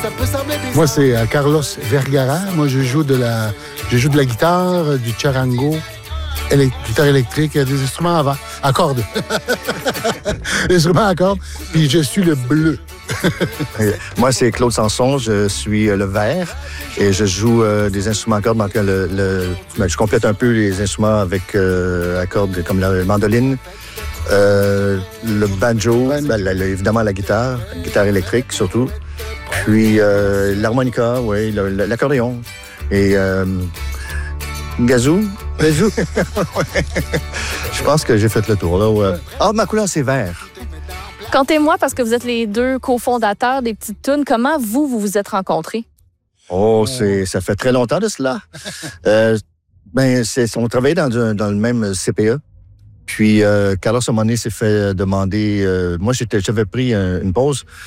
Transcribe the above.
Moi, c'est Carlos Vergara. Moi, je joue de la guitare, du charango, guitare électrique, des instruments à cordes. Des instruments à cordes. Puis je suis le bleu. Moi, c'est Claude Sanson. Je suis le vert et je joue des instruments à cordes. Donc, je complète un peu les instruments avec à cordes comme la mandoline, le banjo, évidemment la guitare électrique surtout. Puis l'harmonica, oui, l'accordéon. Et gazou. Je pense que j'ai fait le tour, là. Ouais. Ah, ma couleur, c'est vert. Contez-moi, parce que vous êtes les deux cofondateurs des Petites Tounes, comment vous vous êtes rencontrés? Oh, ça fait très longtemps de cela. On travaillait dans le même CPE. Puis, Carlos, à un moment donné, s'est fait demander... moi, j'avais pris une pause.